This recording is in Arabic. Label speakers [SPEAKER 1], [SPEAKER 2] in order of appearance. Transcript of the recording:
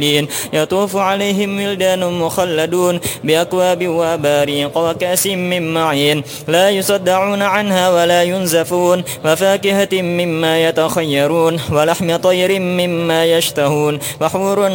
[SPEAKER 1] يطوف عليهم ولدان مخلدون بأكواب وأباريق وكأس من معين لا يصدعون عنها ولا ينزفون وفاكهة مما يتخيرون ولحم طير مما يشتهون وحور